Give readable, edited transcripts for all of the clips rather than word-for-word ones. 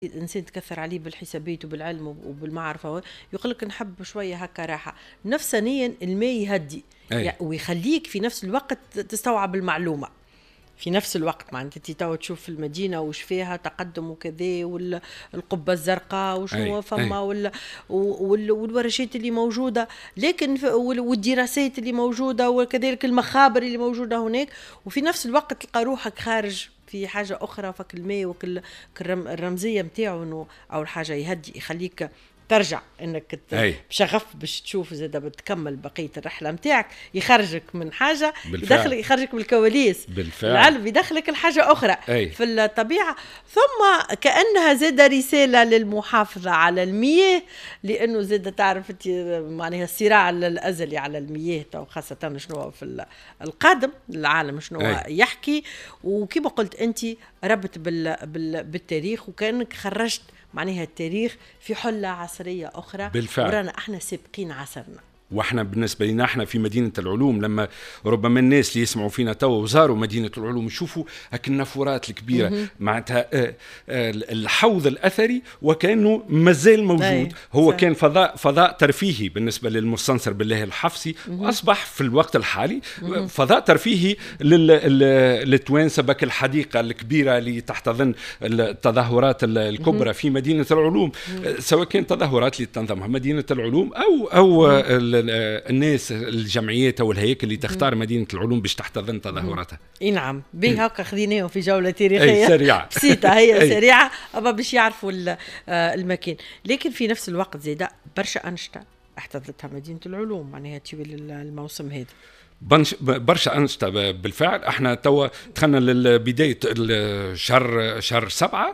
الإنسان تكثر عليه بالحسابات وبالعلم وبالمعرفة، يقول لك نحب شوية هكا راحة. نفسانيا الماء يهدي ويخليك في نفس الوقت تستوعب المعلومة في نفس الوقت. معناتها انت تو تشوف في المدينه وش فيها تقدم وكذا، والقبه الزرقاء وشنو فما والورشات اللي موجوده، لكن والدراسات اللي موجوده وكذلك المخابر اللي موجوده هناك، وفي نفس الوقت تلقى روحك خارج في حاجه اخرى. فك الماء وكل الرمزيه نتاعو انه اول حاجه يهدي، يخليك ترجع انك بشغف باش تشوف زاده بتكمل بقيه الرحله نتاعك، يخرجك من حاجه يخرجك من الكواليس بالفعل. العلم يدخلك الحاجه اخرى في الطبيعه. ثم كانها زاده رساله للمحافظه على المياه، لانه زاده تعرف معناها الصراع الازلي على المياه، وخاصه شنو في القادم العالم شنو يحكي. وكما قلت انت ربط بالتاريخ، وكانك خرجت معناها التاريخ في حلة عصرية أخرى. بالفعل. ورانا احنا سابقين عصرنا. واحنا بالنسبه لنا احنا في مدينه العلوم، لما ربما الناس اللي يسمعوا فينا توا وزاروا مدينه العلوم يشوفوا هك النافورات الكبيره معناتها الحوض الاثري وكانه مازال موجود. هو كان فضاء ترفيهي بالنسبه للمستنصر بالله الحفصي، واصبح في الوقت الحالي فضاء ترفيهي للتوانسه. بك الحديقه الكبيره اللي تحتضن التظاهرات الكبرى في مدينه العلوم، سواء كان تظاهرات اللي تنظمها مدينه العلوم او الناس الجمعيات او الهياكل اللي تختار مدينه العلوم باش تحتضن تظاهراتها. اي نعم، به هكا خذيناهم في جوله تاريخيه سريعه بسيطه، هي سريعه اما باش يعرفوا المكان. لكن في نفس الوقت زيدا برشا انشطه احتضنتها مدينه العلوم معناها طوال الموسم هذا. برشا أنشطة بالفعل. احنا توا دخلنا لبداية شهر 7.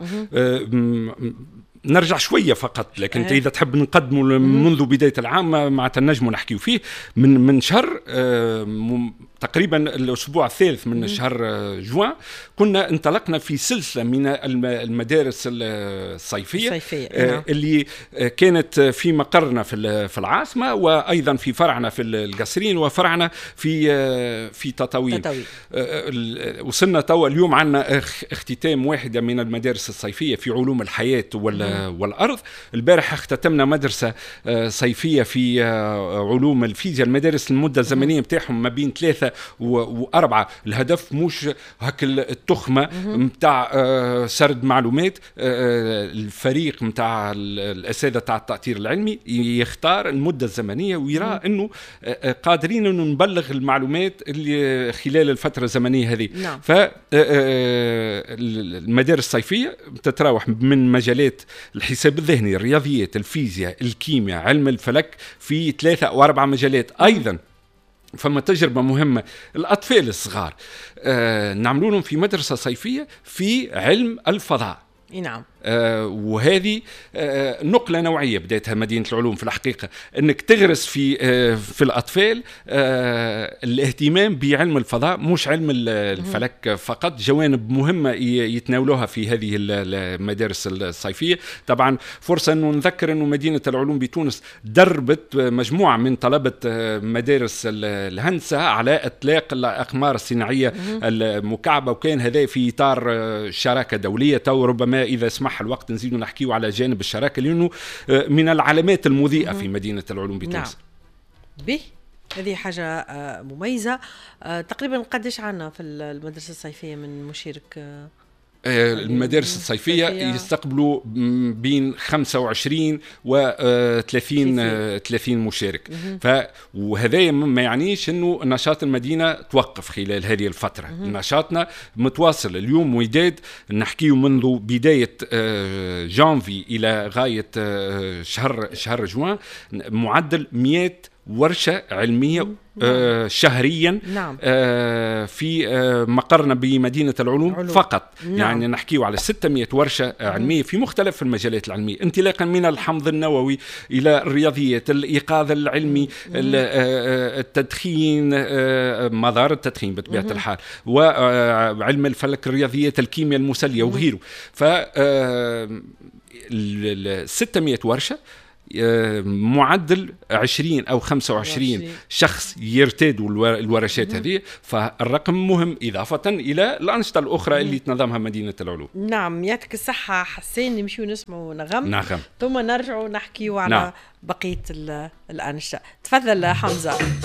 نرجع شوية فقط، لكن إذا تحب نقدمه منذ بداية العام مع النجم ونحكيه فيه من شهر تقريبا الأسبوع الثالث من شهر جوان، كنا انطلقنا في سلسلة من المدارس الصيفية اللي كانت في مقرنا في العاصمة، وأيضا في فرعنا في القصرين، وفرعنا في تطاوين. وصلنا توا اليوم عنا اختتام واحدة من المدارس الصيفية في علوم الحياة والأرض. البارح اختتمنا مدرسة صيفية في علوم الفيزياء. المدارس المدة الزمنية بتاعهم ما بين 3 و4. الهدف مش هك التخمة متاع سرد معلومات. الفريق متاع الأساتذة تاع التأطير العلمي يختار المدة الزمنية ويرى أنه قادرين أنه نبلغ المعلومات اللي خلال الفترة الزمنية هذه. فالمدارس الصيفية تتراوح من مجالات الحساب الذهني، الرياضيات، الفيزياء، الكيمياء، علم الفلك، في 3 أو 4 مجالات. أيضا فما تجربة مهمة الأطفال الصغار نعملونهم في مدرسة صيفية في علم الفضاء. نعم. وهذه نقلة نوعية بدأتها مدينة العلوم في الحقيقة، أنك تغرس في الأطفال الاهتمام بعلم الفضاء، مش علم الفلك فقط. جوانب مهمة يتناولوها في هذه المدارس الصيفية. طبعا فرصة أنه نذكر أنه مدينة العلوم بتونس دربت مجموعة من طلبة مدارس الهندسة على إطلاق الأقمار الصناعية المكعبة، وكان هذا في إطار شراكة دولية. ربما إذا اسمح الوقت نزيد نحكيه على جانب الشراكة، لأنه من العلامات المضيئة في مدينة العلوم بتونس. نعم. به هذه حاجة مميزة. تقريبا قديش عنا في المدرسة الصيفية من مشارك؟ المدارس الصيفية يستقبلوا بين 25 و 30 مشارك. وهذا ما يعنيش أنه نشاط المدينة توقف خلال هذه الفترة. نشاطنا متواصل. اليوم وداد نحكيه منذ بداية جانفي إلى غاية شهر جوان معدل 100 ورشة علمية شهريا. نعم. في مقرنا بمدينة العلوم فقط. نعم. يعني نحكيه على 600 ورشة علمية في مختلف المجالات العلمية، انطلاقا من الحمض النووي إلى الرياضيات، الإيقاظ العلمي، التدخين، مضار التدخين بطبيعة الحال، وعلم الفلك، الرياضيات، الكيمياء المسلية وغيره. ف 600 ورشة معدل 20 أو 25 شخص يرتادوا الورشات هذه، فالرقم مهم إضافة إلى الأنشطة الأخرى اللي تنظمها مدينة العلوم. نعم، يعطيك الصحة حسين. نمشيو نسمعوا نغم. نعم. ثم نرجعوا نحكيوا على بقية الأنشطة. تفضل حمزة.